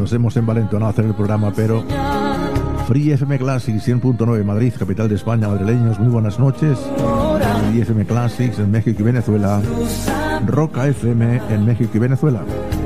nos hemos envalentonado a hacer el programa, pero Free FM Classics 100.9 Madrid, capital de España, madrileños, muy buenas noches. Free FM Classics en México y Venezuela, Roca FM en México y Venezuela.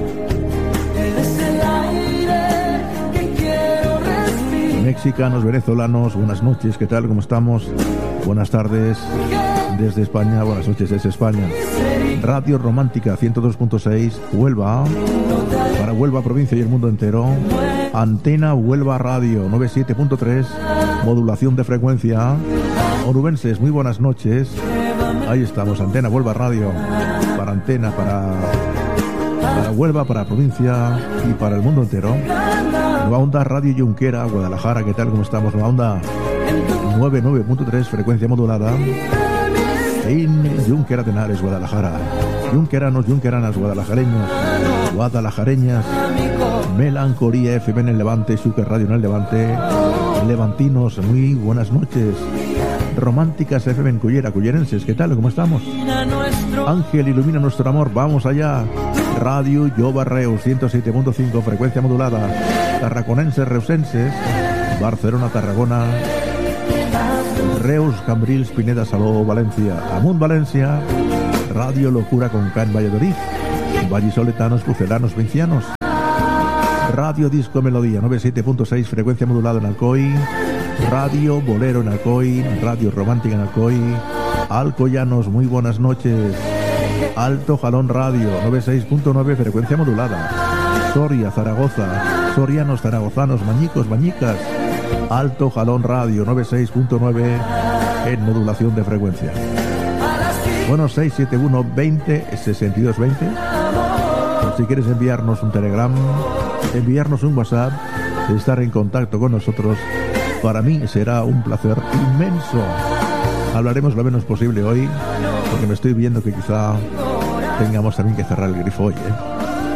Mexicanos, venezolanos, buenas noches, ¿qué tal? ¿Cómo estamos? Buenas tardes desde España, buenas noches desde España. Radio Romántica 102.6 Huelva, para Huelva provincia y el mundo entero. Antena Huelva Radio 97.3, modulación de frecuencia. Onubenses, muy buenas noches. Ahí estamos, Antena Huelva Radio, para Antena, para Huelva, para provincia y para el mundo entero. Nueva Onda Radio Junquera, Guadalajara, ¿qué tal? ¿Cómo estamos? Nueva Onda 99.3, frecuencia modulada. En Junquera de Henares, Guadalajara. Junqueranos, junqueranas, guadalajareñas. Melancolía FM en el Levante, Super Radio en el Levante. Levantinos, muy buenas noches. Románticas FM en Cullera, cullerenses, ¿qué tal? ¿Cómo estamos? Ángel ilumina nuestro amor, vamos allá. Radio Lloba Reus 107.5, frecuencia modulada. Tarraconenses, reusenses, Barcelona, Tarragona, Reus, Cambrils, Pineda, Saló, Valencia, Amunt, Valencia. Radio Locura con K en Valladolid, vallisoletanos, pucelanos, vincianos. Radio Disco Melodía 97.6, frecuencia modulada en Alcoy. Radio Bolero en Alcoy, Radio Romántica en Alcoy. Alcoyanos, muy buenas noches. Alto Jalón Radio 96.9, frecuencia modulada. Soria, Zaragoza, sorianos, zaragozanos, mañicos, mañicas. Alto Jalón Radio 96.9 en modulación de frecuencia. Bueno, 671 20 62 20. Si quieres enviarnos un telegram, enviarnos un WhatsApp, estar en contacto con nosotros, para mí será un placer inmenso. Hablaremos lo menos posible hoy, porque me estoy viendo que quizá tengamos también que cerrar el grifo hoy, ¿eh?